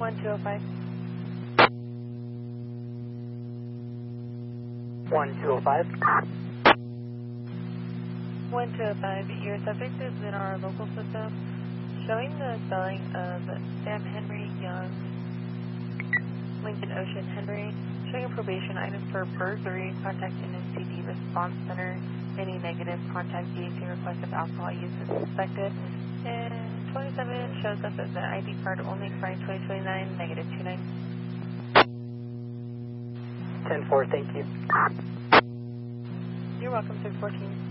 1205. 1205. 1205, your subject is in our local system, showing the spelling of Sam Henry Young, Lincoln Ocean Henry, showing a probation item for burglary, contact NMCD Response Center, any negative, contact DAC request of alcohol use is suspected, and 27 shows up as an ID card only expiring 2029, negative 29. 10-4, thank you. You're welcome, 614.